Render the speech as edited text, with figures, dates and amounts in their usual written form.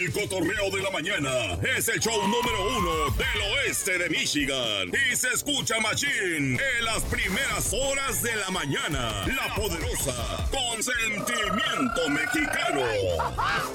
El cotorreo de la mañana es el show número 1 del oeste de Michigan. Y se escucha machín en las primeras horas de la mañana. La poderosa, con sentimiento mexicano.